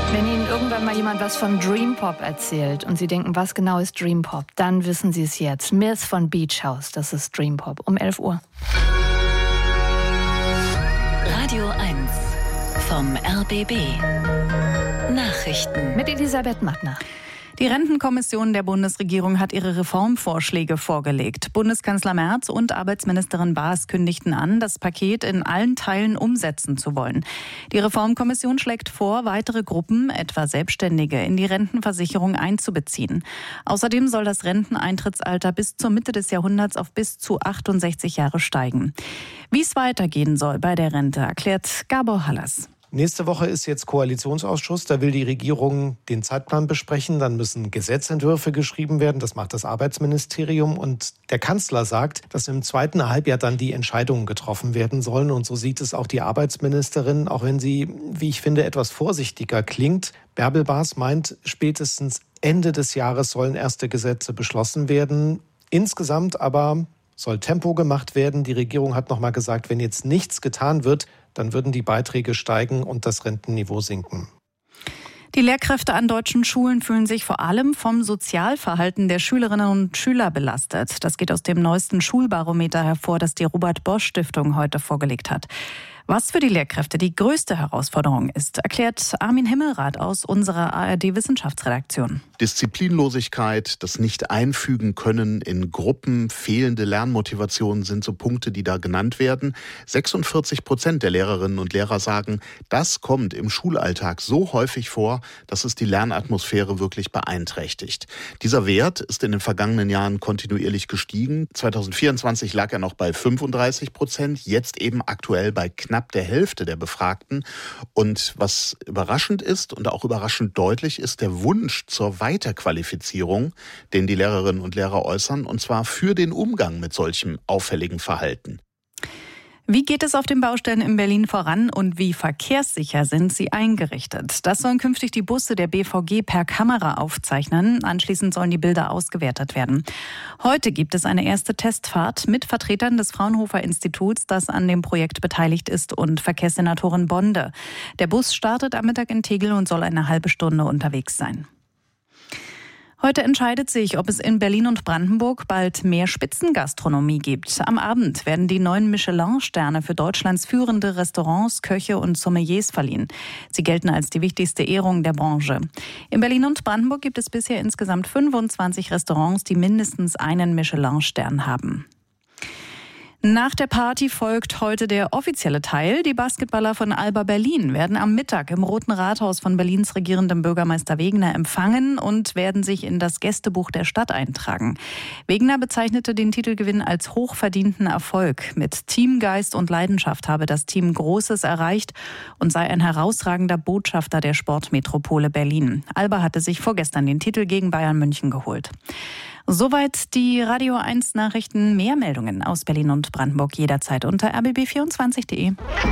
Wenn Ihnen irgendwann mal jemand was von Dream Pop erzählt und Sie denken, was genau ist Dream Pop, dann wissen Sie es jetzt. Myth von Beach House, das ist Dream Pop. Um 11 Uhr. Radio 1 vom RBB. Nachrichten Mit Elisabeth Mattner. Die Rentenkommission der Bundesregierung hat ihre Reformvorschläge vorgelegt. Bundeskanzler Merz und Arbeitsministerin Baas kündigten an, das Paket in allen Teilen umsetzen zu wollen. Die Reformkommission schlägt vor, weitere Gruppen, etwa Selbstständige, in die Rentenversicherung einzubeziehen. Außerdem soll das Renteneintrittsalter bis zur Mitte des Jahrhunderts auf bis zu 68 Jahre steigen. Wie es weitergehen soll bei der Rente, erklärt Gabor Hallas. Nächste Woche ist jetzt Koalitionsausschuss. Da will die Regierung den Zeitplan besprechen. Dann müssen Gesetzentwürfe geschrieben werden. Das macht das Arbeitsministerium. Und der Kanzler sagt, dass im zweiten Halbjahr dann die Entscheidungen getroffen werden sollen. Und so sieht es auch die Arbeitsministerin, auch wenn sie, wie ich finde, etwas vorsichtiger klingt. Bärbel Baas meint, spätestens Ende des Jahres sollen erste Gesetze beschlossen werden. Insgesamt aber soll Tempo gemacht werden. Die Regierung hat noch mal gesagt, wenn jetzt nichts getan wird, dann würden die Beiträge steigen und das Rentenniveau sinken. Die Lehrkräfte an deutschen Schulen fühlen sich vor allem vom Sozialverhalten der Schülerinnen und Schüler belastet. Das geht aus dem neuesten Schulbarometer hervor, das die Robert-Bosch-Stiftung heute vorgelegt hat. Was für die Lehrkräfte die größte Herausforderung ist, erklärt Armin Himmelrath aus unserer ARD-Wissenschaftsredaktion. Disziplinlosigkeit, das Nicht-Einfügen können in Gruppen, fehlende Lernmotivation sind so Punkte, die da genannt werden. 46% der Lehrerinnen und Lehrer sagen, das kommt im Schulalltag so häufig vor, dass es die Lernatmosphäre wirklich beeinträchtigt. Dieser Wert ist in den vergangenen Jahren kontinuierlich gestiegen. 2024 lag er noch bei 35%, jetzt eben aktuell bei knapp der Hälfte der Befragten. Und was überraschend ist und auch überraschend deutlich ist der Wunsch zur Weiterqualifizierung, den die Lehrerinnen und Lehrer äußern, und zwar für den Umgang mit solchem auffälligen Verhalten. Wie geht es auf den Baustellen in Berlin voran und wie verkehrssicher sind sie eingerichtet? Das sollen künftig die Busse der BVG per Kamera aufzeichnen. Anschließend sollen die Bilder ausgewertet werden. Heute gibt es eine erste Testfahrt mit Vertretern des Fraunhofer Instituts, das an dem Projekt beteiligt ist, und Verkehrssenatorin Bonde. Der Bus startet am Mittag in Tegel und soll eine halbe Stunde unterwegs sein. Heute entscheidet sich, ob es in Berlin und Brandenburg bald mehr Spitzengastronomie gibt. Am Abend werden die 9 Michelin-Sterne für Deutschlands führende Restaurants, Köche und Sommeliers verliehen. Sie gelten als die wichtigste Ehrung der Branche. In Berlin und Brandenburg gibt es bisher insgesamt 25 Restaurants, die mindestens einen Michelin-Stern haben. Nach der Party folgt heute der offizielle Teil. Die Basketballer von Alba Berlin werden am Mittag im Roten Rathaus von Berlins regierendem Bürgermeister Wegener empfangen und werden sich in das Gästebuch der Stadt eintragen. Wegener bezeichnete den Titelgewinn als hochverdienten Erfolg. Mit Teamgeist und Leidenschaft habe das Team Großes erreicht und sei ein herausragender Botschafter der Sportmetropole Berlin. Alba hatte sich vorgestern den Titel gegen Bayern München geholt. Soweit die Radio 1 Nachrichten. Mehr Meldungen aus Berlin und Brandenburg jederzeit unter rbb24.de.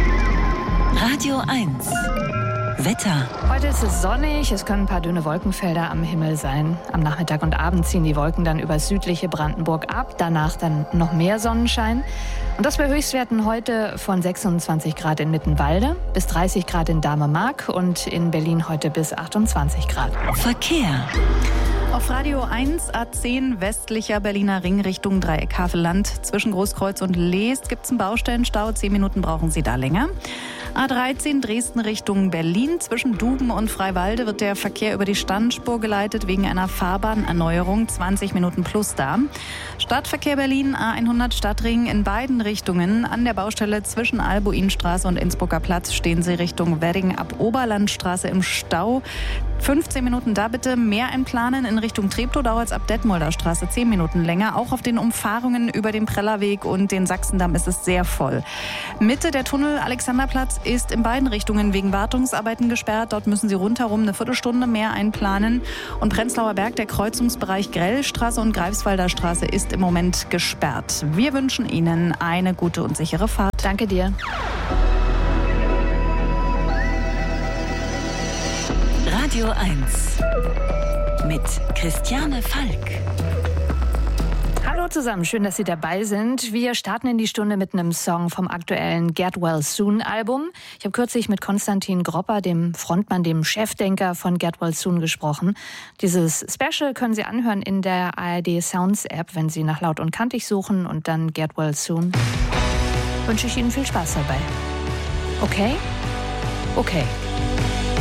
Radio 1 Wetter. Heute ist es sonnig, es können ein paar dünne Wolkenfelder am Himmel sein. Am Nachmittag und Abend ziehen die Wolken dann über südliche Brandenburg ab, danach dann noch mehr Sonnenschein. Und das bei Höchstwerten heute von 26 Grad in Mittenwalde, bis 30 Grad in Dahme-Mark und in Berlin heute bis 28 Grad. Verkehr. Auf Radio 1 A10 westlicher Berliner Ring Richtung Dreieck-Havelland. Zwischen Großkreuz und Leest gibt es einen Baustellenstau. 10 Minuten brauchen Sie da länger. A13 Dresden Richtung Berlin. Zwischen Duben und Freiwalde wird der Verkehr über die Standspur geleitet wegen einer Fahrbahnerneuerung. 20 Minuten plus da. Stadtverkehr Berlin A100 Stadtring in beiden Richtungen. An der Baustelle zwischen Albuinstraße und Innsbrucker Platz stehen Sie Richtung Wedding ab Oberlandstraße im Stau. 15 Minuten da bitte. Mehr einplanen. In Richtung Treptow dauert es ab Detmolder Straße 10 Minuten länger. Auch auf den Umfahrungen über den Prellerweg und den Sachsendamm ist es sehr voll. Mitte der Tunnel Alexanderplatz ist in beiden Richtungen wegen Wartungsarbeiten gesperrt. Dort müssen Sie rundherum eine Viertelstunde mehr einplanen. Und Prenzlauer Berg, der Kreuzungsbereich Grellstraße und Greifswalder Straße ist im Moment gesperrt. Wir wünschen Ihnen eine gute und sichere Fahrt. Danke dir. Radio 1 mit Christiane Falk. Hallo Hallo zusammen, schön, dass Sie dabei sind. Wir starten in die Stunde mit einem Song vom aktuellen Get Well Soon Album. Ich habe kürzlich mit Konstantin Gropper, dem Frontmann, dem Chefdenker von Get Well Soon, gesprochen. Dieses Special können Sie anhören in der ARD Sounds App, wenn Sie nach Laut und Kantig suchen und dann Get Well Soon. Wünsche ich Ihnen viel Spaß dabei. Okay? Okay.